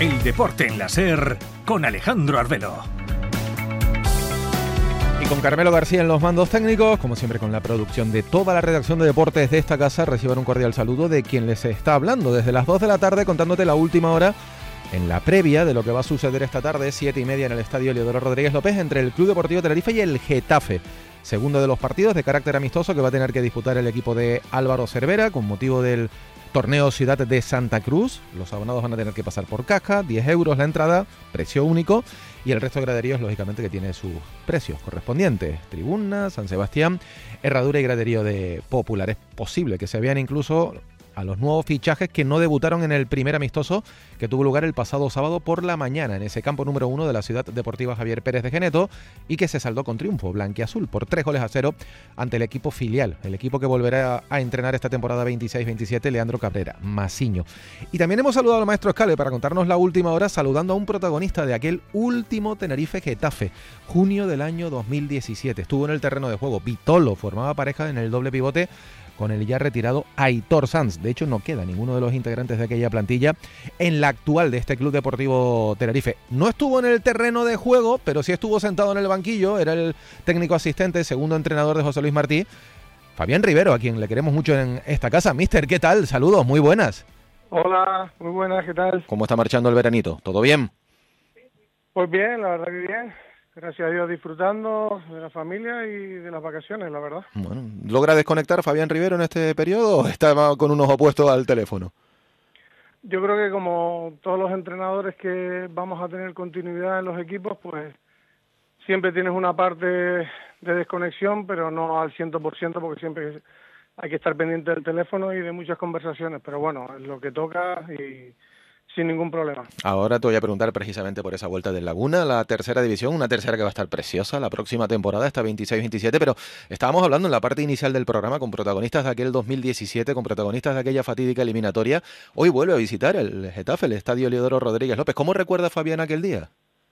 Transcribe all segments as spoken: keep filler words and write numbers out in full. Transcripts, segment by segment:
El deporte en la SER con Alejandro Arbelo. Y con Carmelo García en los mandos técnicos, como siempre con la producción de toda la redacción de deportes de esta casa, reciban un cordial saludo de quien les está hablando desde las dos de la tarde contándote la última hora en la previa de lo que va a suceder esta tarde, siete y media en el Estadio Eliodoro Rodríguez López, entre el Club Deportivo Tenerife y el Getafe. Segundo de los partidos de carácter amistoso que va a tener que disputar el equipo de Álvaro Cervera con motivo del torneo Ciudad de Santa Cruz. Los abonados van a tener que pasar por caja, diez euros la entrada, precio único, y el resto de graderíos, lógicamente, que tiene sus precios correspondientes. Tribuna, San Sebastián, herradura y graderío de Popular. Es posible que se vean incluso a los nuevos fichajes que no debutaron en el primer amistoso que tuvo lugar el pasado sábado por la mañana en ese campo número uno de la Ciudad Deportiva Javier Pérez de Geneto y que se saldó con triunfo blanquiazul por tres goles a cero ante el equipo filial, el equipo que volverá a entrenar esta temporada veintiséis veintisiete, Leandro Cabrera, Masiño. Y también hemos saludado al maestro Escale para contarnos la última hora, saludando a un protagonista de aquel último Tenerife Getafe, junio del año dos mil diecisiete. Estuvo en el terreno de juego, Vitolo formaba pareja en el doble pivote con el ya retirado Aitor Sanz. De hecho, no queda ninguno de los integrantes de aquella plantilla en la actual de este Club Deportivo Tenerife. No estuvo en el terreno de juego, pero sí estuvo sentado en el banquillo. Era el técnico asistente, segundo entrenador de José Luis Martí, Fabián Rivero, a quien le queremos mucho en esta casa. Mister, ¿qué tal? Saludos, muy buenas. Hola, muy buenas, ¿qué tal? ¿Cómo está marchando el veranito? ¿Todo bien? Pues bien, la verdad que bien. Gracias a Dios disfrutando de la familia y de las vacaciones, la verdad. Bueno, ¿logra desconectar Fabián Rivero en este periodo o está con un ojo puesto al teléfono? Yo creo que como todos los entrenadores que vamos a tener continuidad en los equipos, pues siempre tienes una parte de desconexión, pero no al cien por ciento porque siempre hay que estar pendiente del teléfono y de muchas conversaciones. Pero bueno, es lo que toca y sin ningún problema. Ahora te voy a preguntar precisamente por esa vuelta del Laguna, la tercera división, una tercera que va a estar preciosa la próxima temporada, esta veintiséis veintisiete, pero estábamos hablando en la parte inicial del programa con protagonistas de aquel dos mil diecisiete, con protagonistas de aquella fatídica eliminatoria. Hoy vuelve a visitar el Getafe, el Estadio Eliodoro Rodríguez López. ¿Cómo recuerda Fabián aquel día?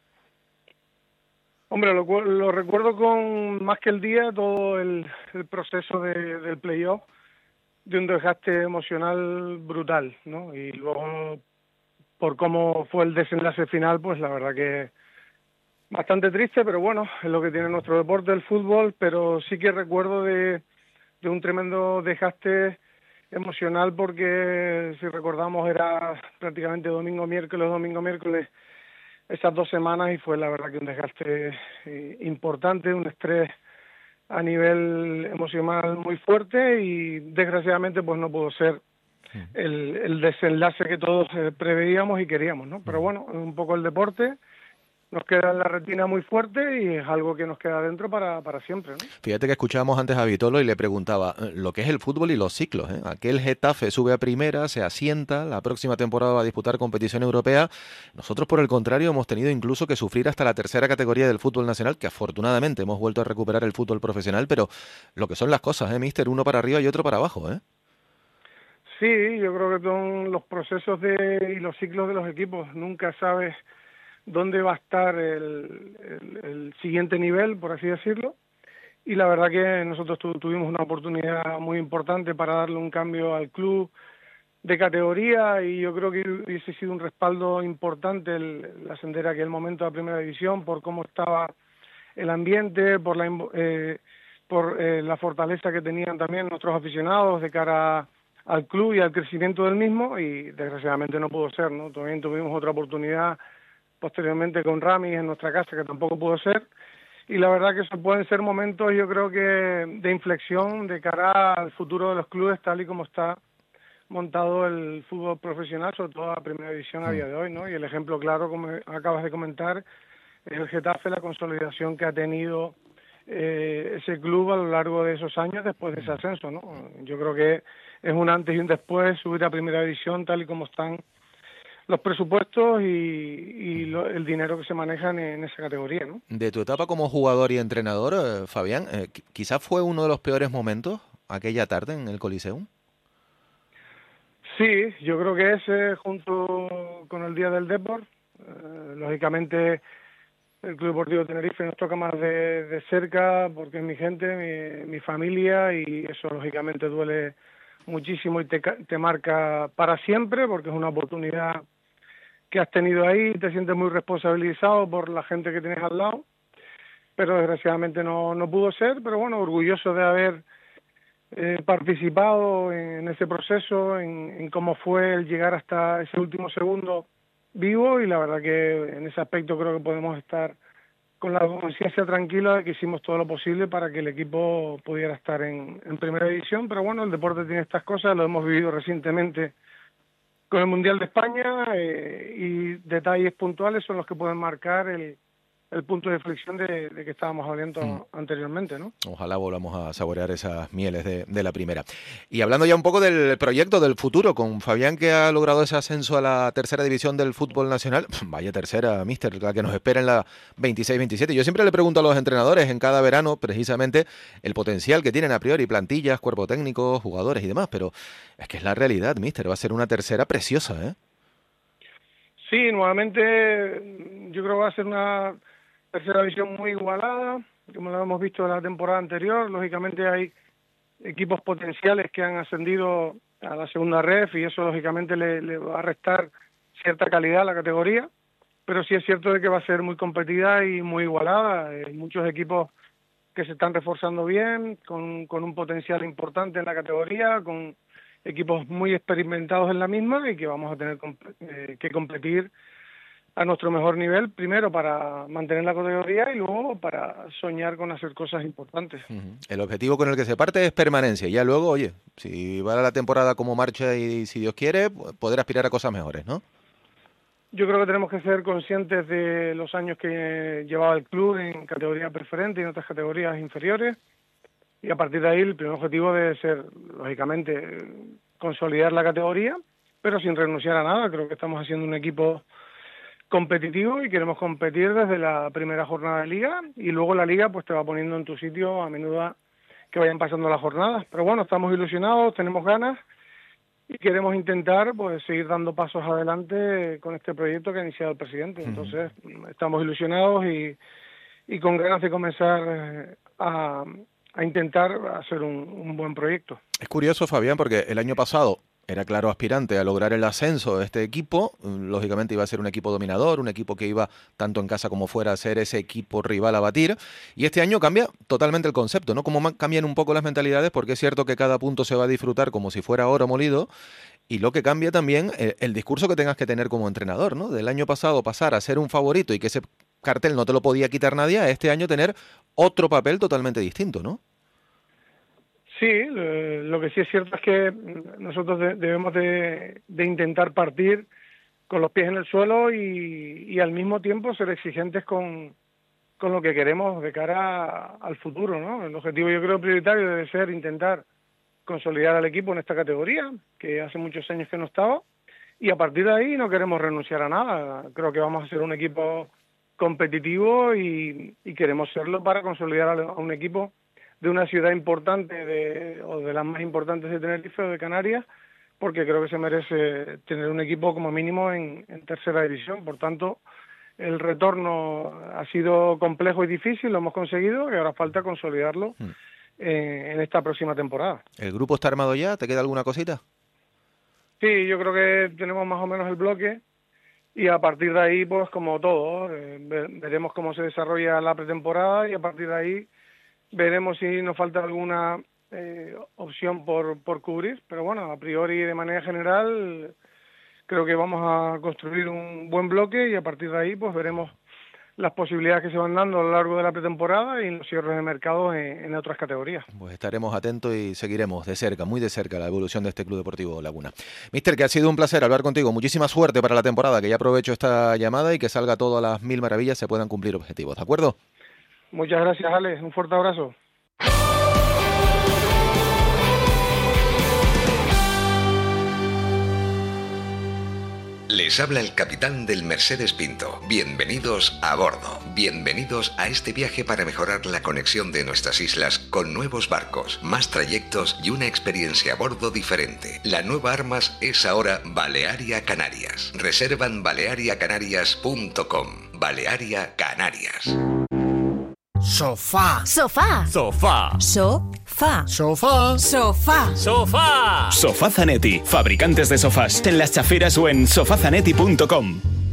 Hombre, lo, lo recuerdo con más que el día, todo el, el proceso de, del playoff, de un desgaste emocional brutal, ¿no? Y luego, por cómo fue el desenlace final, pues la verdad que bastante triste, pero bueno, es lo que tiene nuestro deporte, el fútbol, pero sí que recuerdo de, de un tremendo desgaste emocional porque, si recordamos, era prácticamente domingo-miércoles, domingo-miércoles, esas dos semanas, y fue la verdad que un desgaste eh, importante, un estrés a nivel emocional muy fuerte y desgraciadamente pues no pudo ser El, el desenlace que todos eh, preveíamos y queríamos, ¿no? Pero bueno, un poco el deporte nos queda en la retina muy fuerte y es algo que nos queda dentro para, para siempre, ¿no? Fíjate que escuchábamos antes a Vitolo y le preguntaba lo que es el fútbol y los ciclos, ¿eh? Aquel Getafe sube a primera, se asienta, la próxima temporada va a disputar competición europea. Nosotros, por el contrario, hemos tenido incluso que sufrir hasta la tercera categoría del fútbol nacional, que afortunadamente hemos vuelto a recuperar el fútbol profesional, pero lo que son las cosas, ¿eh, mister? Uno para arriba y otro para abajo, ¿eh? Sí, yo creo que son los procesos de, y los ciclos de los equipos. Nunca sabes dónde va a estar el, el, el siguiente nivel, por así decirlo. Y la verdad que nosotros tu, tuvimos una oportunidad muy importante para darle un cambio al club de categoría y yo creo que hubiese sido un respaldo importante el, el ascender a aquel momento a Primera División por cómo estaba el ambiente, por la, eh, por eh, la fortaleza que tenían también nuestros aficionados de cara a al club y al crecimiento del mismo, y desgraciadamente no pudo ser, ¿no? También tuvimos otra oportunidad posteriormente con Ramis en nuestra casa que tampoco pudo ser, y la verdad que eso pueden ser momentos, yo creo que de inflexión de cara al futuro de los clubes tal y como está montado el fútbol profesional, sobre todo la Primera División a día de hoy, ¿no? Y el ejemplo claro, como acabas de comentar, es el Getafe, la consolidación que ha tenido eh, ese club a lo largo de esos años después de ese ascenso, ¿no? Yo creo que es un antes y un después subir a Primera División tal y como están los presupuestos y, y lo, el dinero que se maneja en, en esa categoría, ¿no? De tu etapa como jugador y entrenador, eh, Fabián, eh, quizás fue uno de los peores momentos aquella tarde en el Coliseum. Sí, yo creo que ese, junto con el Día del Deport, eh, lógicamente el Club Deportivo Tenerife nos toca más de, de cerca porque es mi gente, mi, mi familia, y eso lógicamente duele muchísimo y te, te marca para siempre porque es una oportunidad que has tenido ahí, te sientes muy responsabilizado por la gente que tienes al lado, pero desgraciadamente no, no pudo ser, pero bueno, orgulloso de haber eh, participado en, en ese proceso, en, en cómo fue el llegar hasta ese último segundo vivo, y la verdad que en ese aspecto creo que podemos estar con la conciencia tranquila de que hicimos todo lo posible para que el equipo pudiera estar en, en primera división, pero bueno, el deporte tiene estas cosas, lo hemos vivido recientemente con el Mundial de España, eh, y detalles puntuales son los que pueden marcar el, el punto de inflexión de, de que estábamos hablando mm. anteriormente, ¿no? Ojalá volvamos a saborear esas mieles de, de la primera. Y hablando ya un poco del proyecto, del futuro, con Fabián, que ha logrado ese ascenso a la tercera división del fútbol nacional. Vaya tercera, míster, la que nos espera en la veintiséis veintisiete. Yo siempre le pregunto a los entrenadores en cada verano, precisamente, el potencial que tienen a priori, plantillas, cuerpo técnico, jugadores y demás, pero es que es la realidad, míster, va a ser una tercera preciosa, ¿eh? Sí, nuevamente yo creo que va a ser una tercera división muy igualada, como lo hemos visto en la temporada anterior. Lógicamente hay equipos potenciales que han ascendido a la segunda ref y eso lógicamente le, le va a restar cierta calidad a la categoría, pero sí es cierto de que va a ser muy competida y muy igualada. Hay muchos equipos que se están reforzando bien, con, con un potencial importante en la categoría, con equipos muy experimentados en la misma, y que vamos a tener eh, que competir a nuestro mejor nivel, primero para mantener la categoría y luego para soñar con hacer cosas importantes. Uh-huh. El objetivo con el que se parte es permanencia, y ya luego, oye, si va la temporada como marcha y si Dios quiere, poder aspirar a cosas mejores, ¿no? Yo creo que tenemos que ser conscientes de los años que llevaba el club en categoría preferente y en otras categorías inferiores, y a partir de ahí el primer objetivo debe ser, lógicamente, consolidar la categoría, pero sin renunciar a nada. Creo que estamos haciendo un equipo competitivo y queremos competir desde la primera jornada de liga, y luego la liga pues te va poniendo en tu sitio a menudo que vayan pasando las jornadas. Pero bueno, estamos ilusionados, tenemos ganas y queremos intentar pues seguir dando pasos adelante con este proyecto que ha iniciado el presidente. Entonces estamos ilusionados y, y con ganas de comenzar a, a intentar hacer un, un buen proyecto. Es curioso, Fabián, porque el año pasado era claro aspirante a lograr el ascenso de este equipo. Lógicamente iba a ser un equipo dominador, un equipo que iba tanto en casa como fuera a ser ese equipo rival a batir. Y este año cambia totalmente el concepto, ¿no? Como cambian un poco las mentalidades, porque es cierto que cada punto se va a disfrutar como si fuera oro molido. Y lo que cambia también el, el discurso que tengas que tener como entrenador, ¿no? Del año pasado pasar a ser un favorito y que ese cartel no te lo podía quitar nadie, a este año tener otro papel totalmente distinto, ¿no? Sí, lo que sí es cierto es que nosotros debemos de, de intentar partir con los pies en el suelo y, y al mismo tiempo ser exigentes con, con lo que queremos de cara a, al futuro, ¿no? El objetivo, yo creo, prioritario debe ser intentar consolidar al equipo en esta categoría, que hace muchos años que no estaba, y a partir de ahí no queremos renunciar a nada. Creo que vamos a ser un equipo competitivo y, y queremos serlo para consolidar a un equipo de una ciudad importante de, o de las más importantes de Tenerife o de Canarias, porque creo que se merece tener un equipo como mínimo en, en tercera división. Por tanto, el retorno ha sido complejo y difícil, lo hemos conseguido y ahora falta consolidarlo mm. eh, en esta próxima temporada. ¿El grupo está armado ya? ¿Te queda alguna cosita? Sí, yo creo que tenemos más o menos el bloque y a partir de ahí, pues como todo, eh, veremos cómo se desarrolla la pretemporada y a partir de ahí veremos si nos falta alguna eh, opción por, por cubrir, pero bueno, a priori de manera general creo que vamos a construir un buen bloque y a partir de ahí pues veremos las posibilidades que se van dando a lo largo de la pretemporada y los cierres de mercado en, en otras categorías. Pues estaremos atentos y seguiremos de cerca, muy de cerca, la evolución de este Club Deportivo Laguna. Míster, que ha sido un placer hablar contigo. Muchísima suerte para la temporada, que ya aprovecho esta llamada y que salga todo a las mil maravillas, se puedan cumplir objetivos, ¿de acuerdo? Muchas gracias, Alex. Un fuerte abrazo. Les habla el capitán del Mercedes Pinto. Bienvenidos a bordo. Bienvenidos a este viaje para mejorar la conexión de nuestras islas con nuevos barcos, más trayectos y una experiencia a bordo diferente. La nueva Armas es ahora Balearia Canarias. Reserva en balearia canarias punto com. Balearia Canarias. Sofá. Sofá. Sofá. Sofá. Sofá. Sofá. Sofá. Sofá Zanetti, fabricantes de sofás, en Las Chafiras o en sofá zanetti punto com.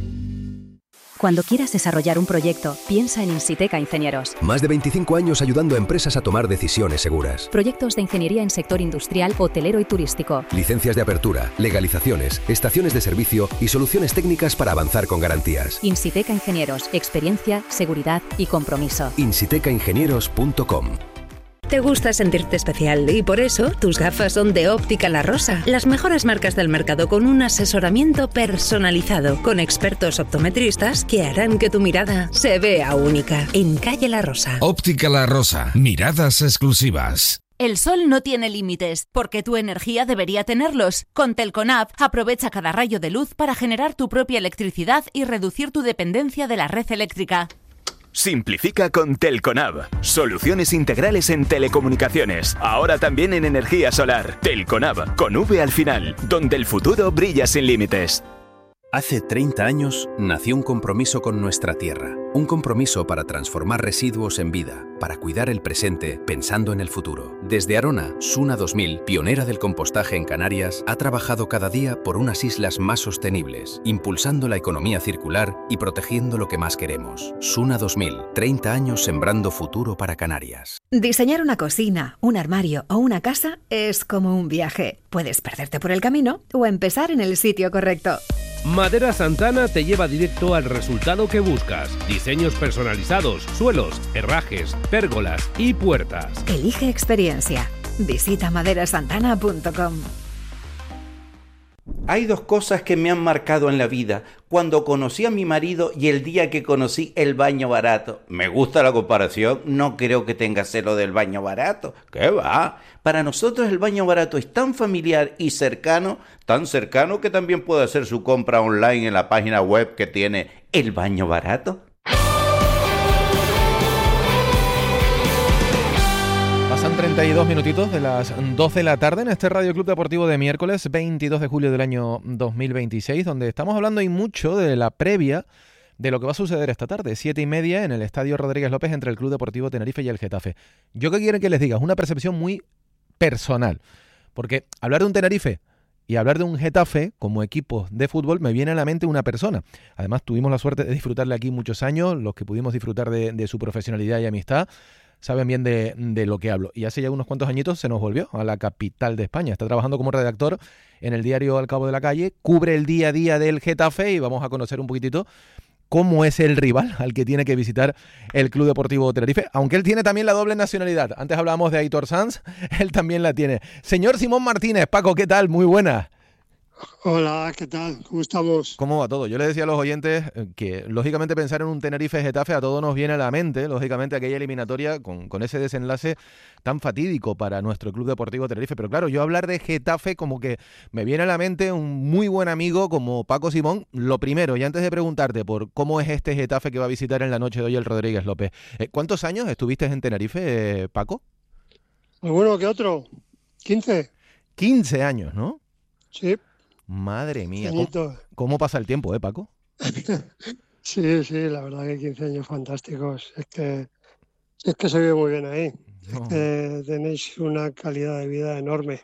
Cuando quieras desarrollar un proyecto, piensa en Insiteca Ingenieros. Más de veinticinco años ayudando a empresas a tomar decisiones seguras. Proyectos de ingeniería en sector industrial, hotelero y turístico. Licencias de apertura, legalizaciones, estaciones de servicio y soluciones técnicas para avanzar con garantías. Insiteca Ingenieros. Experiencia, seguridad y compromiso. insiteca ingenieros punto com. Te gusta sentirte especial y por eso tus gafas son de Óptica La Rosa. Las mejores marcas del mercado con un asesoramiento personalizado con expertos optometristas que harán que tu mirada se vea única. En Calle La Rosa. Óptica La Rosa. Miradas exclusivas. El sol no tiene límites, porque tu energía debería tenerlos. Con Telconab, aprovecha cada rayo de luz para generar tu propia electricidad y reducir tu dependencia de la red eléctrica. Simplifica con Telconab. Soluciones integrales en telecomunicaciones. Ahora también en energía solar. Telconab, con V al final, donde el futuro brilla sin límites. Hace treinta años nació un compromiso con nuestra tierra. Un compromiso para transformar residuos en vida, para cuidar el presente pensando en el futuro. Desde Arona, Suna dos mil, pionera del compostaje en Canarias, ha trabajado cada día por unas islas más sostenibles, impulsando la economía circular y protegiendo lo que más queremos. Suna dos mil, treinta años sembrando futuro para Canarias. Diseñar una cocina, un armario o una casa es como un viaje. Puedes perderte por el camino o empezar en el sitio correcto. Madera Santana te lleva directo al resultado que buscas. Diseños personalizados, suelos, herrajes, pérgolas y puertas. Elige experiencia. Visita madera santana punto com. Hay dos cosas que me han marcado en la vida. Cuando conocí a mi marido y el día que conocí el baño barato. Me gusta la comparación, no creo que tenga celo del baño barato. ¿Qué va? Para nosotros el baño barato es tan familiar y cercano, tan cercano que también puede hacer su compra online en la página web que tiene El Baño Barato. Pasan treinta y dos minutitos de las doce de la tarde en este Radio Club Deportivo de miércoles veintidós de julio del año dos mil veintiséis, donde estamos hablando y mucho de la previa de lo que va a suceder esta tarde, siete y media en el Estadio Rodríguez López entre el Club Deportivo Tenerife y el Getafe. ¿Yo qué quieren que les diga? Es una percepción muy personal, porque hablar de un Tenerife y hablar de un Getafe como equipos de fútbol me viene a la mente una persona. Además tuvimos la suerte de disfrutarle aquí muchos años, los que pudimos disfrutar de, de su profesionalidad y amistad saben bien de, de lo que hablo. Y hace ya unos cuantos añitos se nos volvió a la capital de España. Está trabajando como redactor en el diario Al Cabo de la Calle, cubre el día a día del Getafe y vamos a conocer un poquitito cómo es el rival al que tiene que visitar el Club Deportivo Tenerife, aunque él tiene también la doble nacionalidad. Antes hablábamos de Aitor Sanz, él también la tiene. Señor Simón Martínez, Paco, ¿qué tal? Muy buenas. Hola, ¿qué tal? ¿Cómo estamos? ¿Cómo va todo? Yo le decía a los oyentes que, lógicamente, pensar en un Tenerife-Getafe a todos nos viene a la mente, lógicamente, aquella eliminatoria con, con ese desenlace tan fatídico para nuestro Club Deportivo Tenerife. Pero claro, yo hablar de Getafe como que me viene a la mente un muy buen amigo como Paco Simón. Lo primero, y antes de preguntarte por cómo es este Getafe que va a visitar en la noche de hoy el Rodríguez López, ¿cuántos años estuviste en Tenerife, eh, Paco? ¿Alguno que otro? ¿quince? quince años, ¿no? Sí. Madre mía, ¿cómo, ¿cómo pasa el tiempo, eh, Paco? Sí, sí, la verdad que quince años fantásticos. Es que, es que se vive muy bien ahí. No. Es que tenéis una calidad de vida enorme.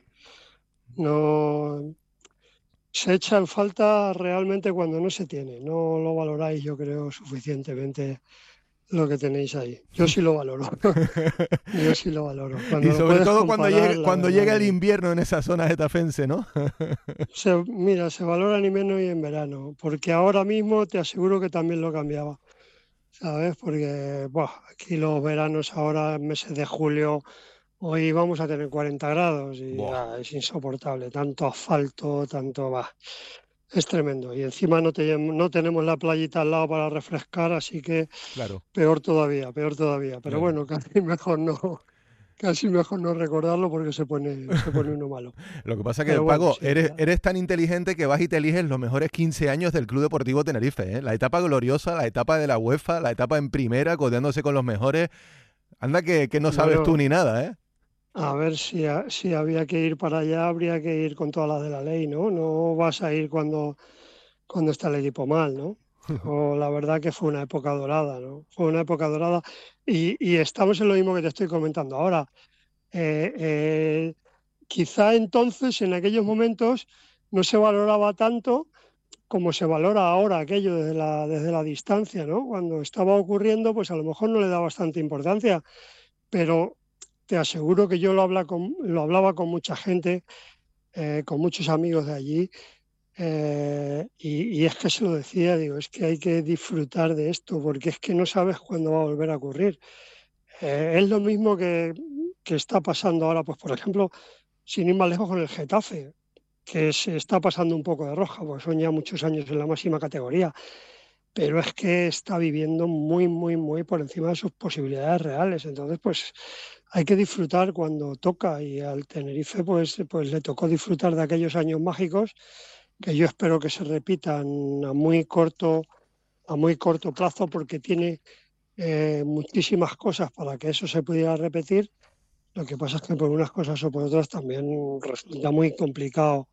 No se echa en falta realmente cuando no se tiene. No lo valoráis, yo creo, suficientemente lo que tenéis ahí. Yo sí lo valoro. Yo sí lo valoro. Cuando y sobre todo cuando llega, cuando verdad, llega el invierno en esa zona getafense, ¿no? se, mira, se valora en invierno y en verano, porque ahora mismo te aseguro que también lo cambiaba, ¿sabes? Porque buah, aquí los veranos ahora, meses de julio, hoy vamos a tener cuarenta grados y ah, es insoportable. Tanto asfalto, tanto... Bah. Es tremendo. Y encima no, te, no tenemos la playita al lado para refrescar, así que claro. peor todavía, peor todavía. Pero claro. Bueno, casi mejor no casi mejor no recordarlo porque se pone, se pone uno malo. Lo que pasa es que, Pero Paco, bueno, sí, eres, eres tan inteligente que vas y te eliges los mejores quince años del Club Deportivo Tenerife, ¿eh? La etapa gloriosa, la etapa de la UEFA, la etapa en primera, codeándose con los mejores. Anda que, que no sabes bueno, tú ni nada, ¿eh? A ver, si, si había que ir para allá, habría que ir con todas las de la ley, ¿no? No vas a ir cuando, cuando está el equipo mal, ¿no? O la verdad que fue una época dorada, ¿no? Fue una época dorada y, y estamos en lo mismo que te estoy comentando ahora. Eh, eh, quizá entonces, en aquellos momentos, no se valoraba tanto como se valora ahora aquello desde la, desde la distancia, ¿no? Cuando estaba ocurriendo, pues a lo mejor no le da bastante importancia, pero te aseguro que yo lo, habla con, lo hablaba con mucha gente, eh, con muchos amigos de allí, eh, y, y es que se lo decía, digo, es que hay que disfrutar de esto, porque es que no sabes cuándo va a volver a ocurrir. Eh, es lo mismo que, que está pasando ahora, pues por ejemplo, sin ir más lejos con el Getafe, que se está pasando un poco de roja, porque son ya muchos años en la máxima categoría, pero es que está viviendo muy, muy, muy por encima de sus posibilidades reales. Entonces, pues hay que disfrutar cuando toca, y al Tenerife pues, pues le tocó disfrutar de aquellos años mágicos que yo espero que se repitan a muy corto, a muy corto plazo, porque tiene eh, muchísimas cosas para que eso se pudiera repetir. Lo que pasa es que por unas cosas o por otras también resulta muy complicado.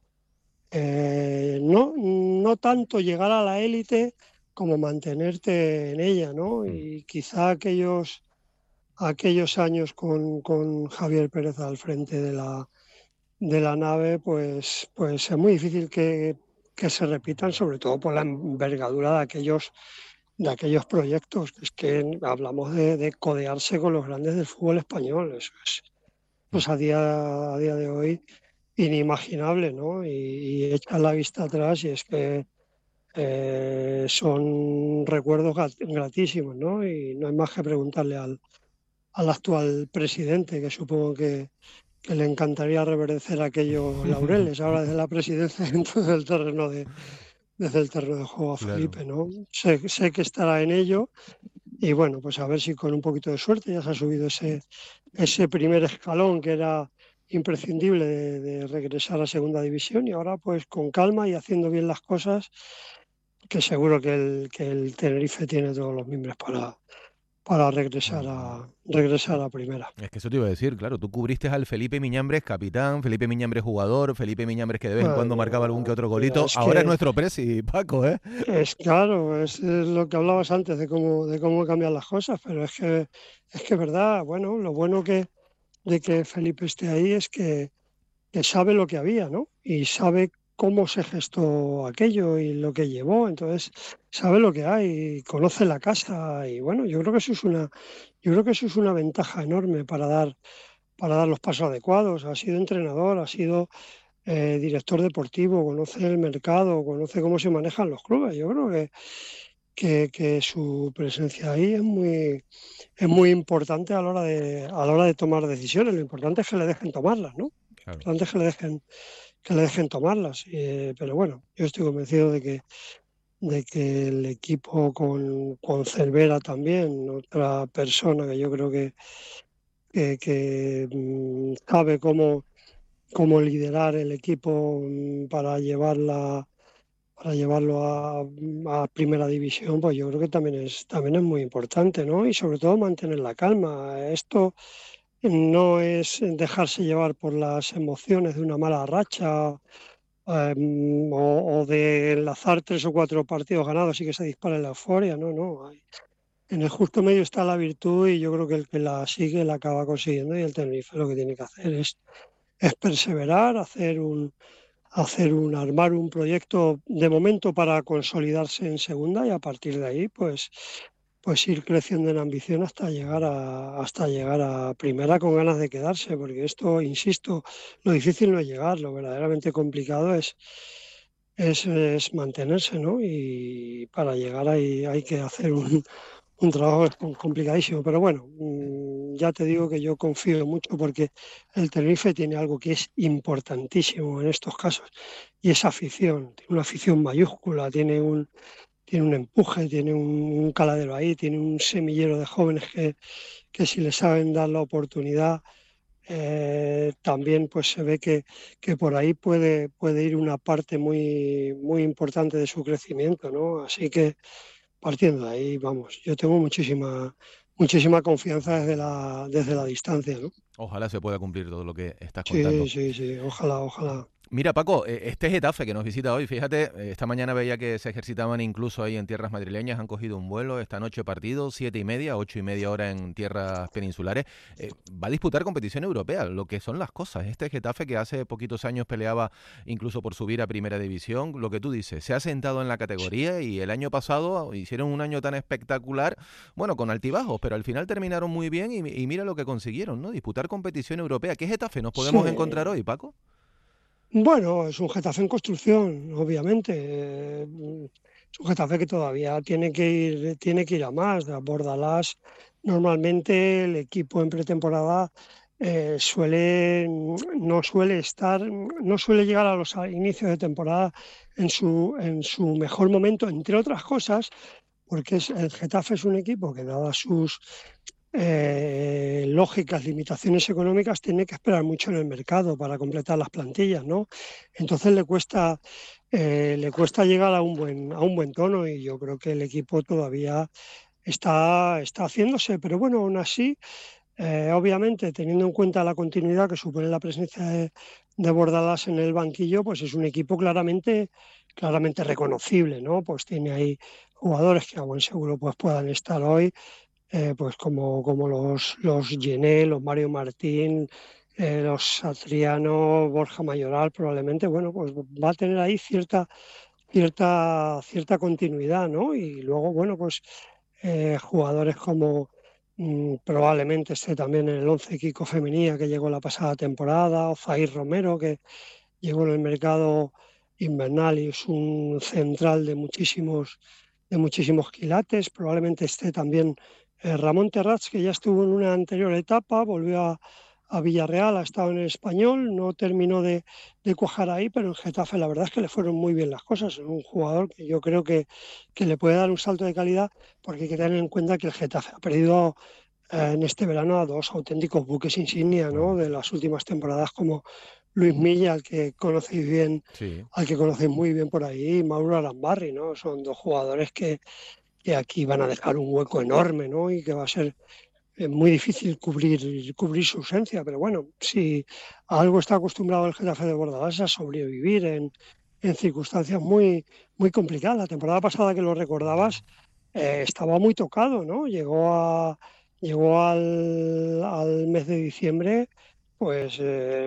Eh, no, no tanto llegar a la élite como mantenerte en ella, ¿no? Y quizá aquellos, aquellos años con, con Javier Pérez al frente de la, de la nave, pues, pues es muy difícil que, que se repitan, sobre todo por la envergadura de aquellos, de aquellos proyectos. Es que hablamos de, de codearse con los grandes del fútbol español. Eso es, pues a día, a día de hoy, inimaginable, ¿no? Y, y echar la vista atrás y es que eh, son recuerdos gratísimos, ¿no? Y no hay más que preguntarle al, al actual presidente, que supongo que, que le encantaría reverdecer aquellos laureles ahora desde la presidencia dentro del terreno de, desde el terreno de juego a Claro. Felipe, ¿no? Sé, sé que estará en ello. Y bueno, pues a ver si con un poquito de suerte ya se ha subido ese, ese primer escalón que era imprescindible de, de regresar a segunda división, y ahora pues con calma y haciendo bien las cosas, que seguro que el, que el Tenerife tiene todos los miembros para, para regresar a regresar a primera. Es que eso te iba a decir, claro, tú cubriste al Felipe Miñambres capitán, Felipe Miñambres jugador, Felipe Miñambres que de vez en Bueno, cuando marcaba algún que otro golito. es Ahora que- es nuestro presi, Paco, ¿eh? Es claro, es, es lo que hablabas antes de cómo de cómo cambian las cosas, pero es que es que es verdad. Bueno, lo bueno que de que Felipe esté ahí es que, que sabe lo que había, ¿no? Y sabe cómo se gestó aquello y lo que llevó. Entonces sabe lo que hay, conoce la casa, y bueno, yo creo que eso es una yo creo que eso es una ventaja enorme para dar para dar los pasos adecuados. Ha sido entrenador, ha sido eh, director deportivo, conoce el mercado, conoce cómo se manejan los clubes. Yo creo que, que, que su presencia ahí es muy, es muy importante a la hora de, a la hora de tomar decisiones. Lo importante es que le dejen tomarlas, ¿no? Lo importante es que le dejen, que le dejen tomarlas. Eh, pero bueno, yo estoy convencido de que, de que el equipo con, con Cervera también, otra persona que yo creo que, que, que mm, sabe cómo cómo liderar el equipo mm, para llevarla para llevarlo a, a primera división, pues yo creo que también es también es muy importante, ¿no? Y sobre todo mantener la calma. Esto no es dejarse llevar por las emociones de una mala racha, eh, o, o de enlazar tres o cuatro partidos ganados y que se dispare la euforia. No, no. Hay- en el justo medio está la virtud, y yo creo que el que la sigue la acaba consiguiendo, y el Tenerife lo que tiene que hacer es es perseverar, hacer un, hacer un, armar un proyecto de momento para consolidarse en segunda, y a partir de ahí, pues, pues ir creciendo en ambición hasta llegar a, hasta llegar a primera con ganas de quedarse, porque esto, insisto, lo difícil no es llegar, lo verdaderamente complicado es, es, es mantenerse, ¿no? Y para llegar ahí hay que hacer un, un trabajo complicadísimo, pero bueno, mm, ya te digo que yo confío mucho, porque el Tenerife tiene algo que es importantísimo en estos casos, y es afición. Tiene una afición mayúscula, tiene un, tiene un empuje, tiene un, un caladero ahí, tiene un semillero de jóvenes que, que si le saben dar la oportunidad, eh, también pues se ve que, que por ahí puede, puede ir una parte muy, muy importante de su crecimiento, ¿no? Así que partiendo de ahí, vamos, yo tengo muchísima muchísima confianza desde la desde la distancia, ¿no? Ojalá se pueda cumplir todo lo que estás Sí, contando. sí, sí, ojalá, ojalá. Mira, Paco, este Getafe que nos visita hoy, fíjate, esta mañana veía que se ejercitaban incluso ahí en tierras madrileñas, han cogido un vuelo, esta noche partido, siete y media, ocho y media hora en tierras peninsulares, eh, va a disputar competición europea, lo que son las cosas. Este Getafe que hace poquitos años peleaba incluso por subir a primera división, lo que tú dices, se ha sentado en la categoría y el año pasado hicieron un año tan espectacular, bueno, con altibajos, pero al final terminaron muy bien y, y mira lo que consiguieron, ¿no? Disputar competición europea. ¿Qué Getafe nos podemos sí. encontrar hoy, Paco? Bueno, es un Getafe en construcción, obviamente. Es un Getafe que todavía tiene que ir, tiene que ir a más. De Bordalás, normalmente el equipo en pretemporada eh, suele, no suele estar, no suele llegar a los inicios de temporada en su, en su mejor momento, entre otras cosas, porque es, el Getafe es un equipo que, dada sus Eh, lógicas limitaciones económicas, tiene que esperar mucho en el mercado para completar las plantillas, ¿no? Entonces le cuesta eh, le cuesta llegar a un buen a un buen tono y yo creo que el equipo todavía está está haciéndose, pero bueno, aún así, eh, obviamente teniendo en cuenta la continuidad que supone la presencia de, de Bordalás en el banquillo, pues es un equipo claramente claramente reconocible, ¿no? Pues tiene ahí jugadores que a buen seguro pues puedan estar hoy. Eh, pues como, como los, los Gené, los Mario Martín, eh, los Satriano, Borja Mayoral, probablemente, bueno, pues va a tener ahí cierta, cierta, cierta continuidad, ¿no? Y luego, bueno, pues eh, jugadores como mmm, probablemente esté también en el once Kiko Femenía que llegó la pasada temporada, o Zair Romero que llegó en el mercado invernal y es un central de muchísimos, de muchísimos quilates, probablemente esté también Eh, Ramón Terrats, que ya estuvo en una anterior etapa, volvió a, a Villarreal, ha estado en el Español, no terminó de, de cuajar ahí, pero en Getafe la verdad es que le fueron muy bien las cosas. Es un jugador que yo creo que, que le puede dar un salto de calidad, porque hay que tener en cuenta que el Getafe ha perdido eh, en este verano a dos auténticos buques insignia, ¿no? De las últimas temporadas, como Luis Milla, al que conocéis bien, sí. al que conocéis muy bien por ahí, y Mauro Arambarri, ¿no? Son dos jugadores que que aquí van a dejar un hueco enorme, ¿no? Y que va a ser eh, muy difícil cubrir, cubrir su ausencia. Pero bueno, si a algo está acostumbrado el Getafe de Bordalás, a sobrevivir en, en circunstancias muy, muy complicadas. La temporada pasada, que lo recordabas, eh, estaba muy tocado, ¿no? Llegó, a, llegó al, al mes de diciembre pues eh,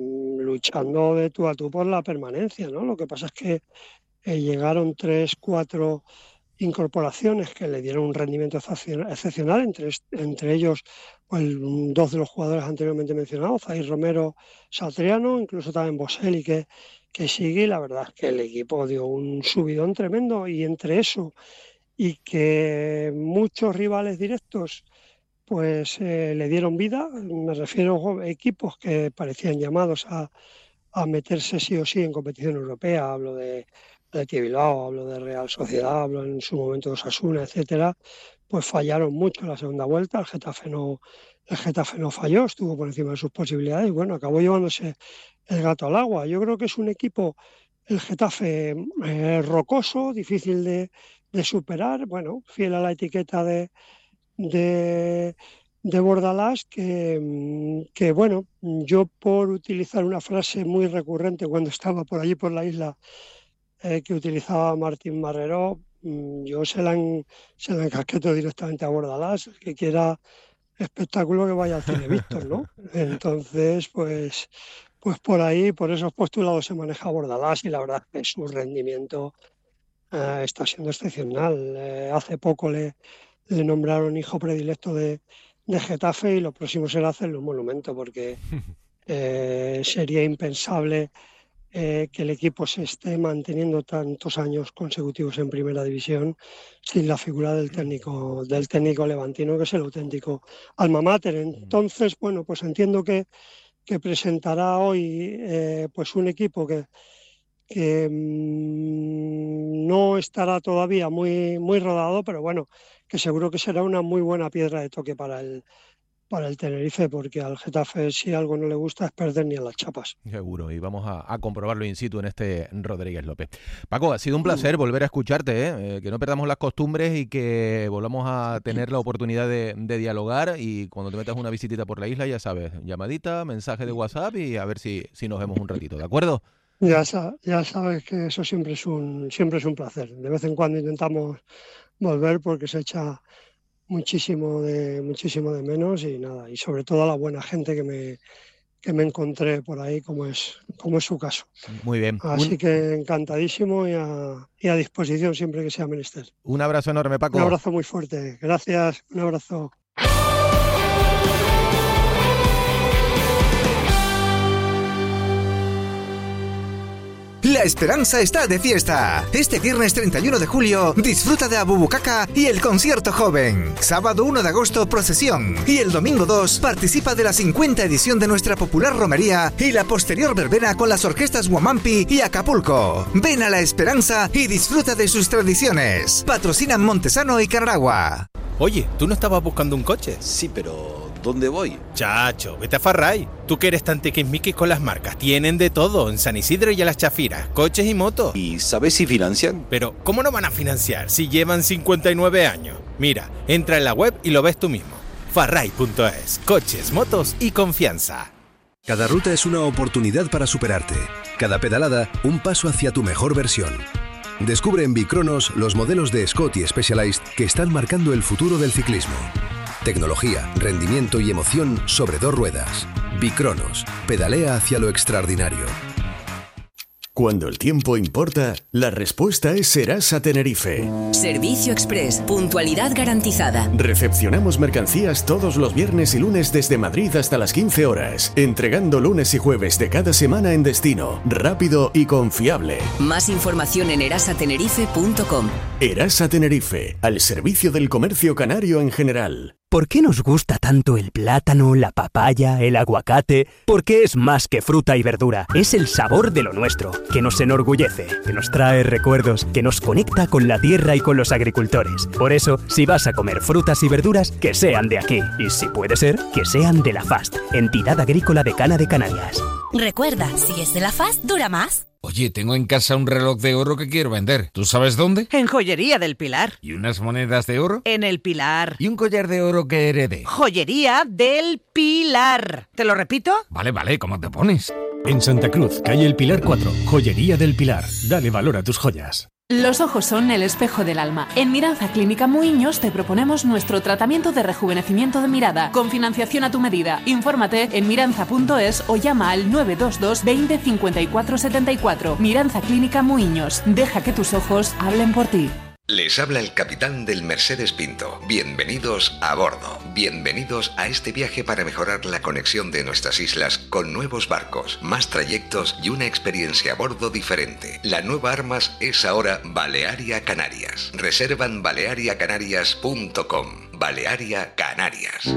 luchando de tú a tú por la permanencia, ¿no? Lo que pasa es que eh, llegaron tres, cuatro incorporaciones que le dieron un rendimiento excepcional, entre, entre ellos pues, dos de los jugadores anteriormente mencionados, Zair Romero, Satriano, incluso también Boselli, que, que sigue. La verdad es que el equipo dio un subidón tremendo, y entre eso y que muchos rivales directos pues eh, le dieron vida, me refiero a equipos que parecían llamados a, a meterse sí o sí en competición europea, hablo de de Bilbao, hablo de Real Sociedad, hablo en su momento de Osasuna, etcétera, pues fallaron mucho en la segunda vuelta. El Getafe no, el Getafe no falló, estuvo por encima de sus posibilidades y bueno, acabó llevándose el gato al agua. Yo creo que es un equipo, el Getafe, eh, rocoso, difícil de, de superar, bueno, fiel a la etiqueta de, de, de Bordalás, que, que bueno, yo por utilizar una frase muy recurrente cuando estaba por allí por la isla, Eh, que utilizaba Martín Marrero, yo se la, en, se la encasqueto directamente a Bordalás. El que quiera espectáculo que vaya al cine Víctor, ¿no? Entonces, pues, pues por ahí, por esos postulados se maneja Bordalás y la verdad es que su rendimiento eh, está siendo excepcional. Eh, hace poco le, le nombraron hijo predilecto de, de Getafe y lo próximo será hacerle un monumento, porque eh, sería impensable Eh, que el equipo se esté manteniendo tantos años consecutivos en primera división sin la figura del técnico del técnico levantino, que es el auténtico alma mater. Entonces, bueno, pues entiendo que, que presentará hoy eh, pues un equipo que, que mmm, no estará todavía muy, muy rodado, pero bueno, que seguro que será una muy buena piedra de toque para el para el Tenerife, porque al Getafe si algo no le gusta es perder ni a las chapas. Seguro, y vamos a, a comprobarlo in situ en este Rodríguez López. Paco, ha sido un placer volver a escucharte, ¿eh? Eh, que no perdamos las costumbres y que volvamos a tener la oportunidad de, de dialogar, y cuando te metas una visitita por la isla, ya sabes, llamadita, mensaje de WhatsApp y a ver si, si nos vemos un ratito, ¿de acuerdo? Ya, sa- ya sabes que eso siempre es un siempre es un placer. De vez en cuando intentamos volver porque se echa muchísimo de muchísimo de menos y nada, y sobre todo a la buena gente que me que me encontré por ahí, como es como es su caso. Muy bien. Así Un, que encantadísimo y a, y a disposición siempre que sea menester. un abrazo enorme, Paco. Un abrazo muy fuerte. Gracias. Un abrazo. La esperanza está de fiesta. Este viernes treinta y uno de julio disfruta de Abubucaca y el concierto joven. Sábado uno de agosto procesión. Y el domingo dos participa de la cincuenta edición de nuestra popular romería y la posterior verbena con las orquestas Huamampi y Acapulco. Ven a La Esperanza y disfruta de sus tradiciones. Patrocinan Montesano y Canaragua. Oye, ¿tú no estabas buscando un coche? Sí, pero ¿dónde voy? Chacho, vete a Farray. Tú que eres tan tiquismiquis con las marcas. Tienen de todo en San Isidro y a las Chafiras, coches y motos. ¿Y sabes si financian? Pero, ¿cómo no van a financiar si llevan cincuenta y nueve años? Mira, entra en la web y lo ves tú mismo. farray punto es. Coches, motos y confianza. Cada ruta es una oportunidad para superarte. Cada pedalada, un paso hacia tu mejor versión. Descubre en Bicronos los modelos de Scott y Specialized que están marcando el futuro del ciclismo. Tecnología, rendimiento y emoción sobre dos ruedas. Bicronos. Pedalea hacia lo extraordinario. Cuando el tiempo importa, la respuesta es Serasa Tenerife. Servicio Express, puntualidad garantizada. Recepcionamos mercancías todos los viernes y lunes desde Madrid hasta las quince horas, entregando lunes y jueves de cada semana en destino, rápido y confiable. Más información en erasa tenerife punto com. Erasa Tenerife, al servicio del comercio canario en general. ¿Por qué nos gusta tanto el plátano, la papaya, el aguacate? Porque es más que fruta y verdura. Es el sabor de lo nuestro, que nos enorgullece, que nos trae recuerdos, que nos conecta con la tierra y con los agricultores. Por eso, si vas a comer frutas y verduras, que sean de aquí. Y si puede ser, que sean de la FAST, Entidad Agrícola Decana de Canarias. Recuerda, si es de la FAST, dura más. Oye, tengo en casa un reloj de oro que quiero vender. ¿Tú sabes dónde? En Joyería del Pilar. ¿Y unas monedas de oro? En El Pilar. ¿Y un collar de oro que heredé? Joyería del Pilar. ¿Te lo repito? Vale, vale, ¿cómo te pones? En Santa Cruz, calle El Pilar cuatro, Joyería del Pilar. Dale valor a tus joyas. Los ojos son el espejo del alma. En Miranza Clínica Muiños te proponemos nuestro tratamiento de rejuvenecimiento de mirada, con financiación a tu medida. Infórmate en miranza punto es o llama al nueve dos dos veinte cincuenta y cuatro setenta y cuatro. Miranza Clínica Muiños. Deja que tus ojos hablen por ti. Les habla el capitán del Mercedes Pinto. Bienvenidos a bordo. Bienvenidos a este viaje para mejorar la conexión de nuestras islas con nuevos barcos, más trayectos y una experiencia a bordo diferente. La nueva Armas es ahora Balearia Canarias. Reservan balearia canarias punto com. Balearia Canarias.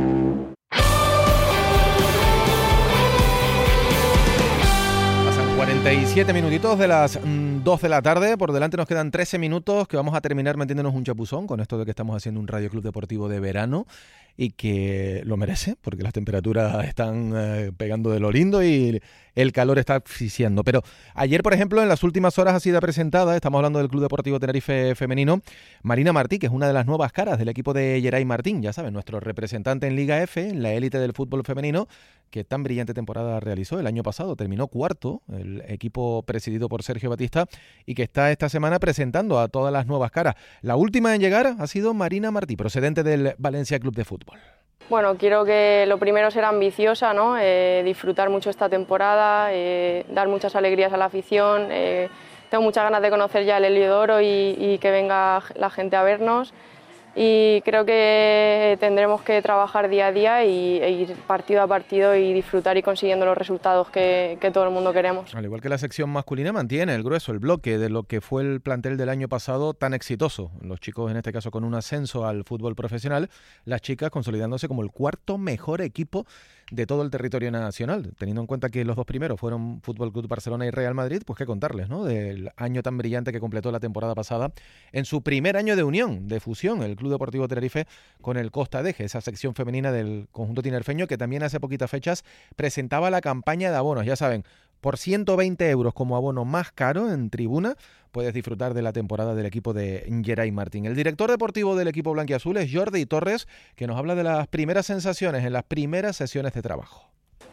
cuarenta y siete minutitos de las mm, dos de la tarde. Por delante nos quedan trece minutos que vamos a terminar metiéndonos un chapuzón con esto de que estamos haciendo un Radio Club Deportivo de verano y que lo merece porque las temperaturas están eh, pegando de lo lindo y el calor está asfixiando. Pero ayer, por ejemplo, en las últimas horas ha sido presentada, estamos hablando del Club Deportivo Tenerife Femenino, Marina Martí, que es una de las nuevas caras del equipo de Geray Martín, ya saben, nuestro representante en Liga F, en la élite del fútbol femenino, que tan brillante temporada realizó el año pasado. Terminó cuarto, el equipo presidido por Sergio Batista, y que está esta semana presentando a todas las nuevas caras. La última en llegar ha sido Marina Martí, procedente del Valencia Club de Fútbol. Bueno, quiero que lo primero ser ambiciosa, ¿no? Eh, disfrutar mucho esta temporada, eh, dar muchas alegrías a la afición. Eh, tengo muchas ganas de conocer ya el Heliodoro y, y que venga la gente a vernos. Y creo que tendremos que trabajar día a día y, e ir partido a partido y disfrutar y consiguiendo los resultados que, que todo el mundo queremos. Al igual que la sección masculina mantiene el grueso, el bloque de lo que fue el plantel del año pasado tan exitoso. Los chicos en este caso con un ascenso al fútbol profesional, las chicas consolidándose como el cuarto mejor equipo de todo el territorio nacional, teniendo en cuenta que los dos primeros fueron Fútbol Club Barcelona y Real Madrid, pues qué contarles, ¿no? Del año tan brillante que completó la temporada pasada en su primer año de unión, de fusión, el Club Deportivo Tenerife con el Costa Deje, esa sección femenina del conjunto tinerfeño que también hace poquitas fechas presentaba la campaña de abonos, ya saben, por ciento veinte euros como abono más caro en tribuna, puedes disfrutar de la temporada del equipo de Geray Martín. El director deportivo del equipo blanquiazul es Jordi Torres, que nos habla de las primeras sensaciones en las primeras sesiones de trabajo.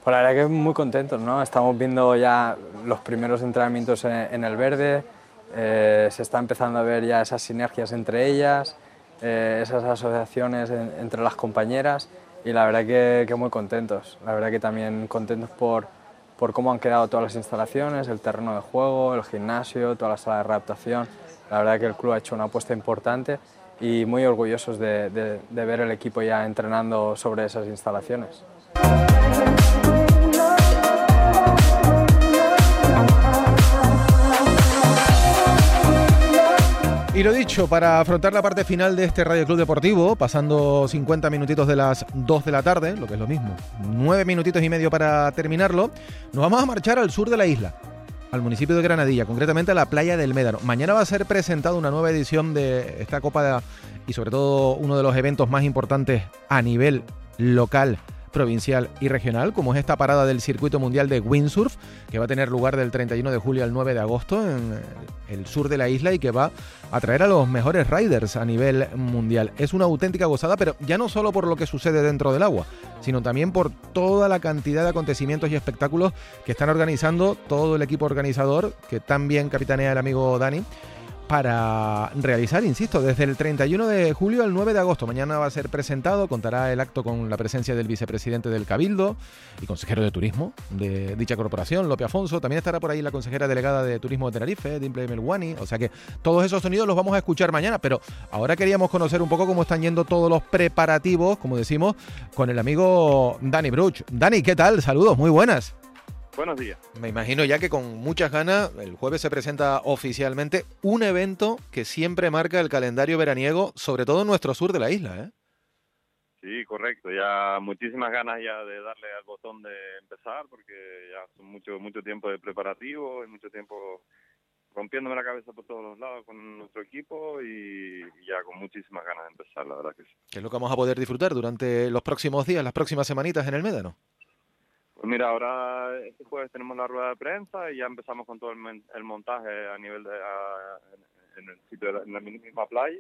Pues la verdad que muy contentos, ¿no? Estamos viendo ya los primeros entrenamientos en, en el verde, eh, se está empezando a ver ya esas sinergias entre ellas, eh, esas asociaciones en, entre las compañeras y la verdad que, que muy contentos. La verdad que también contentos por, por cómo han quedado todas las instalaciones, el terreno de juego, el gimnasio, toda la sala de readaptación. La verdad que el club ha hecho una apuesta importante y muy orgullosos de, de, de ver el equipo ya entrenando sobre esas instalaciones. Y lo dicho, para afrontar la parte final de este Radio Club Deportivo, pasando cincuenta minutitos de las dos de la tarde, lo que es lo mismo, nueve minutitos y medio para terminarlo, nos vamos a marchar al sur de la isla, al municipio de Granadilla, concretamente a la playa del Médano. Mañana va a ser presentada una nueva edición de esta Copa de, y sobre todo uno de los eventos más importantes a nivel local, provincial y regional, como es esta parada del Circuito Mundial de Windsurf, que va a tener lugar del treinta y uno de julio al nueve de agosto en el sur de la isla y que va a traer a los mejores riders a nivel mundial. Es una auténtica gozada, pero ya no solo por lo que sucede dentro del agua, sino también por toda la cantidad de acontecimientos y espectáculos que están organizando todo el equipo organizador, que tan bien capitanea el amigo Dani, para realizar, insisto, desde el treinta y uno de julio al nueve de agosto. Mañana va a ser presentado, contará el acto con la presencia del vicepresidente del Cabildo y consejero de turismo de dicha corporación, Lope Afonso. También estará por ahí la consejera delegada de turismo de Tenerife, Dimple Melwani. O sea que todos esos sonidos los vamos a escuchar mañana, pero ahora queríamos conocer un poco cómo están yendo todos los preparativos, como decimos, con el amigo Dani Bruch. Dani, ¿qué tal? Saludos, muy buenas. Buenos días. Me imagino ya que con muchas ganas, el jueves se presenta oficialmente un evento que siempre marca el calendario veraniego, sobre todo en nuestro sur de la isla, ¿eh? Sí, correcto. Ya muchísimas ganas ya de darle al botón de empezar, porque ya son mucho mucho tiempo de preparativo y mucho tiempo rompiéndome la cabeza por todos los lados con nuestro equipo y ya con muchísimas ganas de empezar, la verdad que sí. ¿Qué es lo que vamos a poder disfrutar durante los próximos días, las próximas semanitas en el Médano? Pues mira, ahora este jueves tenemos la rueda de prensa y ya empezamos con todo el, el montaje a nivel de a, en el sitio, de la, en la misma playa.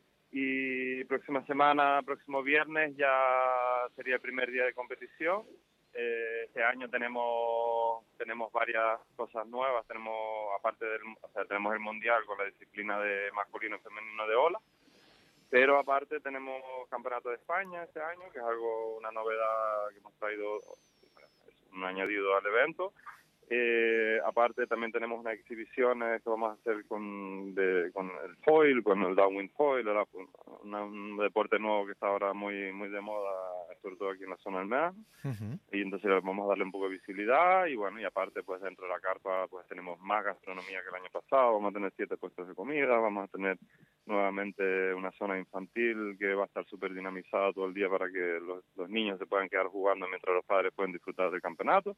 Y próxima semana, próximo viernes ya sería el primer día de competición. Eh, este año tenemos tenemos varias cosas nuevas. Tenemos aparte del, o sea, tenemos el mundial con la disciplina de masculino y femenino de ola. Pero aparte tenemos campeonato de España este año, que es algo una novedad que hemos traído, un añadido al evento. Eh, aparte también tenemos unas exhibiciones que vamos a hacer con de, con el foil, con el downwind foil, la, una, un deporte nuevo que está ahora muy muy de moda, sobre todo aquí en la zona del Médano. Uh-huh. Y entonces vamos a darle un poco de visibilidad y bueno, y aparte pues dentro de la carpa pues tenemos más gastronomía que el año pasado, vamos a tener siete puestos de comida, vamos a tener nuevamente una zona infantil que va a estar súper dinamizada todo el día para que los, los niños se puedan quedar jugando mientras los padres pueden disfrutar del campeonato.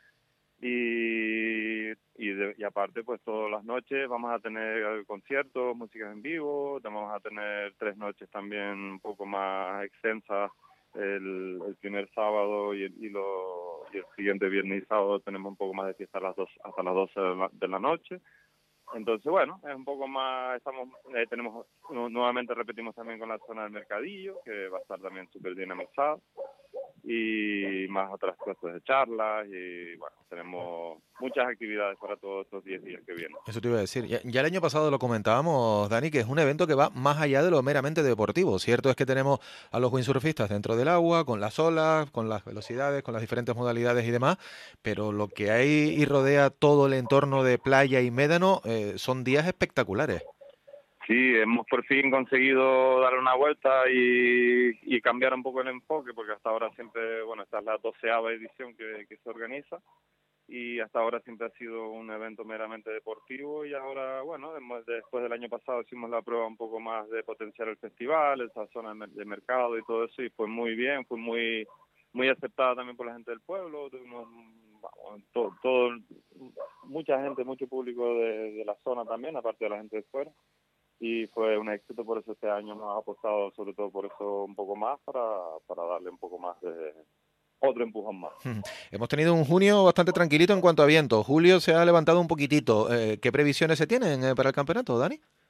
Y, y, de, y aparte, pues todas las noches vamos a tener conciertos, músicas en vivo, vamos a tener tres noches también un poco más extensas, el, el primer sábado y el, y, lo, y el siguiente viernes y sábado tenemos un poco más de fiesta a las dos, hasta las doce de la, de la noche. Entonces, bueno, es un poco más, estamos eh, tenemos nuevamente repetimos también con la zona del mercadillo, que va a estar también súper dinamizada, y más otras cosas de charlas, y bueno, tenemos muchas actividades para todos estos diez días que vienen. Eso te iba a decir, ya, ya el año pasado lo comentábamos, Dani, que es un evento que va más allá de lo meramente deportivo. Cierto es que tenemos a los windsurfistas dentro del agua, con las olas, con las velocidades, con las diferentes modalidades y demás, pero lo que hay y rodea todo el entorno de playa y Médano eh, son días espectaculares. Sí, hemos por fin conseguido darle una vuelta y, y cambiar un poco el enfoque, porque hasta ahora siempre, bueno, esta es la doceava edición que, que se organiza y hasta ahora siempre ha sido un evento meramente deportivo y ahora, bueno, después del año pasado hicimos la prueba un poco más de potenciar el festival, esa zona de mercado y todo eso y fue muy bien, fue muy muy aceptada también por la gente del pueblo, tuvimos vamos, todo, todo, mucha gente, mucho público de, de la zona también, aparte de la gente de fuera. Y fue un éxito, por eso este año hemos apostado sobre todo por eso un poco más, para, para darle un poco más de otro empujón más. Hemos tenido un junio bastante tranquilito en cuanto a viento. Julio se ha levantado un poquitito. Eh, ¿Qué previsiones se tienen eh, para el campeonato, Dani?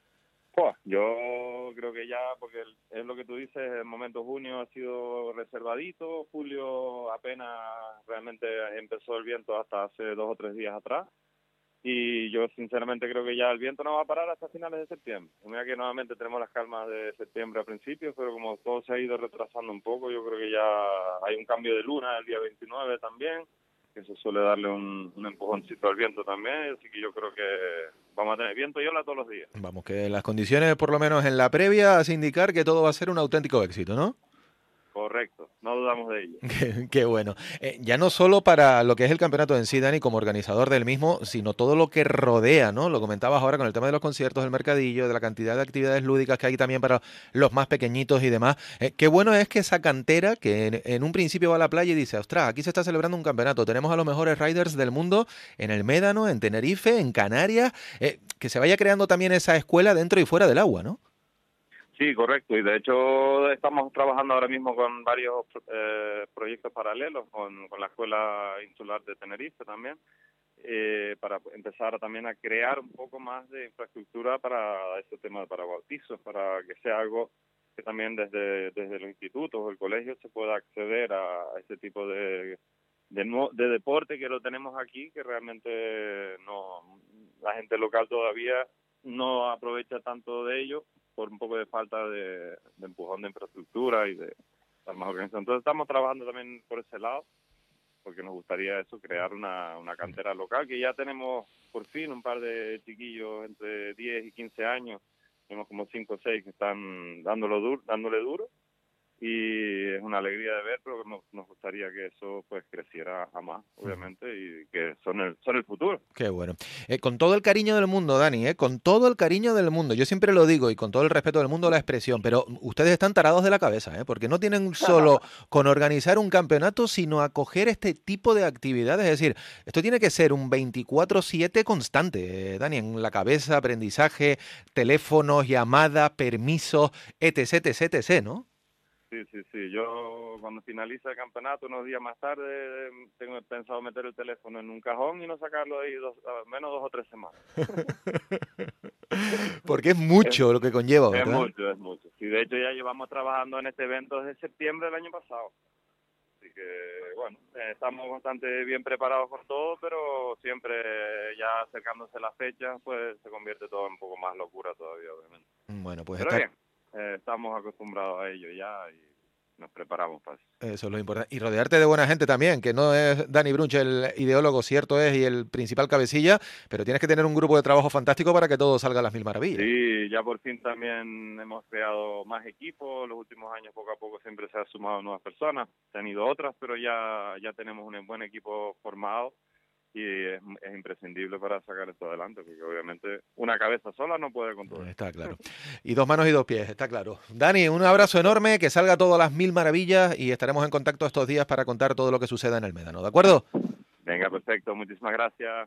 Pues, yo creo que ya, porque el, es lo que tú dices, el momento junio ha sido reservadito, julio apenas realmente empezó el viento hasta hace dos o tres días atrás, y yo sinceramente creo que ya el viento no va a parar hasta finales de septiembre. Mira que nuevamente tenemos las calmas de septiembre a principios, pero como todo se ha ido retrasando un poco, yo creo que ya hay un cambio de luna el día veintinueve también, que eso suele darle un, un empujoncito al viento también, así que yo creo que vamos a tener viento y ola todos los días. Vamos, que las condiciones, por lo menos en la previa, hacen indicar que todo va a ser un auténtico éxito, ¿no? Correcto, no dudamos de ello. Qué, qué bueno. Eh, ya no solo para lo que es el campeonato en sí, Dani, como organizador del mismo, sino todo lo que rodea, ¿no? Lo comentabas ahora con el tema de los conciertos, del mercadillo, de la cantidad de actividades lúdicas que hay también para los más pequeñitos y demás. Eh, qué bueno es que esa cantera, que en, en un principio va a la playa y dice, ostras, aquí se está celebrando un campeonato, tenemos a los mejores riders del mundo en el Médano, en Tenerife, en Canarias, eh, que se vaya creando también esa escuela dentro y fuera del agua, ¿no? Sí, correcto. Y de hecho estamos trabajando ahora mismo con varios eh, proyectos paralelos, con, con la Escuela Insular de Tenerife también, eh, para empezar también a crear un poco más de infraestructura para este tema, para bautizos, para que sea algo que también desde, desde los institutos o el colegio se pueda acceder a, a este tipo de, de, no, de deporte que lo tenemos aquí, que realmente no la gente local todavía no aprovecha tanto de ello, por un poco de falta de, de empujón de infraestructura y de estar más organizados. Entonces estamos trabajando también por ese lado, porque nos gustaría eso, crear una, una cantera local, que ya tenemos por fin un par de chiquillos entre diez y quince años, tenemos como cinco o seis que están dándolo duro, dándole duro, y es una alegría de ver, pero nos, nos gustaría que eso pues creciera a más, obviamente, y que son el, son el futuro. Qué bueno. Eh, con todo el cariño del mundo, Dani, eh, con todo el cariño del mundo, yo siempre lo digo y con todo el respeto del mundo la expresión, pero ustedes están tarados de la cabeza, eh, porque no tienen solo con organizar un campeonato, sino acoger este tipo de actividades, es decir, esto tiene que ser un veinticuatro siete constante, eh, Dani, en la cabeza, aprendizaje, teléfonos, llamadas, permisos, etc, etc, etc, ¿no? Sí, sí, sí. Yo cuando finaliza el campeonato, unos días más tarde, tengo pensado meter el teléfono en un cajón y no sacarlo de ahí dos, menos dos o tres semanas. Porque es mucho es, lo que conlleva, ¿verdad? Es mucho, es mucho. Sí, de hecho ya llevamos trabajando en este evento desde septiembre del año pasado. Así que, bueno, estamos bastante bien preparados con todo, pero siempre ya acercándose las fechas, pues se convierte todo en un poco más locura todavía, obviamente. Bueno, pues pero está... bien. Eh, estamos acostumbrados a ello ya y nos preparamos para eso. Eso es lo importante. Y rodearte de buena gente también, que no es Dani Brunch el ideólogo, cierto es, y el principal cabecilla, pero tienes que tener un grupo de trabajo fantástico para que todo salga a las mil maravillas. Sí, ya por fin también hemos creado más equipos. Los últimos años, poco a poco, siempre se han sumado nuevas personas. Se han ido otras, pero ya, ya tenemos un buen equipo formado. Y es, es imprescindible para sacar esto adelante, porque obviamente una cabeza sola no puede con todo. Está claro. Y dos manos y dos pies, está claro. Dani, un abrazo enorme, que salga todo a las mil maravillas y estaremos en contacto estos días para contar todo lo que suceda en el Médano, ¿de acuerdo? Venga, perfecto, muchísimas gracias.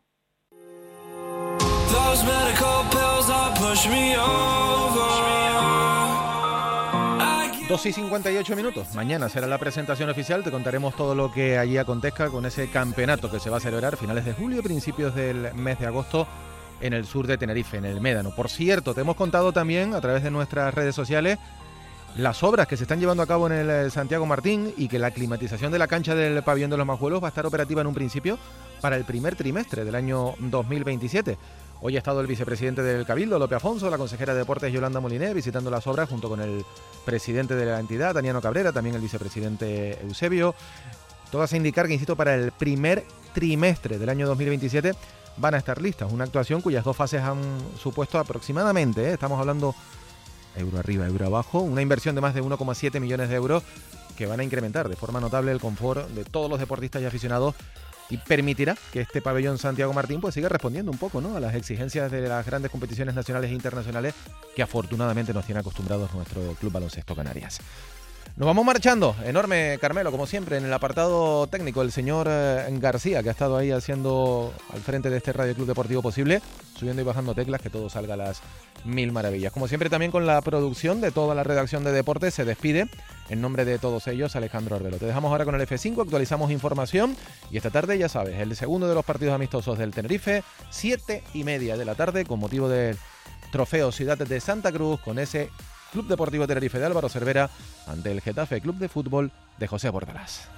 dos y cincuenta y ocho minutos. Mañana será la presentación oficial. Te contaremos todo lo que allí acontezca con ese campeonato que se va a celebrar finales de julio, principios del mes de agosto en el sur de Tenerife, en el Médano. Por cierto, te hemos contado también a través de nuestras redes sociales las obras que se están llevando a cabo en el Santiago Martín y que la climatización de la cancha del Pabellón de los Majuelos va a estar operativa en un principio para el primer trimestre del año dos mil veintisiete. Hoy ha estado el vicepresidente del Cabildo, Lope Afonso, la consejera de Deportes, Yolanda Moliné, visitando las obras junto con el presidente de la entidad, Daniano Cabrera, también el vicepresidente Eusebio. Todas a indicar que, insisto, para el primer trimestre del año dos mil veintisiete van a estar listas. Una actuación cuyas dos fases han supuesto aproximadamente, ¿eh? estamos hablando euro arriba, euro abajo, una inversión de más de uno coma siete millones de euros que van a incrementar de forma notable el confort de todos los deportistas y aficionados y permitirá que este pabellón Santiago Martín pues siga respondiendo un poco, ¿no?, a las exigencias de las grandes competiciones nacionales e internacionales que afortunadamente nos tiene acostumbrados nuestro Club Baloncesto Canarias. Nos vamos marchando. Enorme, Carmelo, como siempre, en el apartado técnico, el señor eh, García, que ha estado ahí haciendo al frente de este Radio Club Deportivo Posible, subiendo y bajando teclas, que todo salga a las mil maravillas. Como siempre, también con la producción de toda la redacción de Deportes, se despide, en nombre de todos ellos, Alejandro Arbelo. Te dejamos ahora con el F cinco, actualizamos información, y esta tarde, ya sabes, el segundo de los partidos amistosos del Tenerife, siete y media de la tarde, con motivo del trofeo Ciudad de Santa Cruz con ese Club Deportivo Tenerife de Álvaro Cervera ante el Getafe Club de Fútbol de José Bordalás.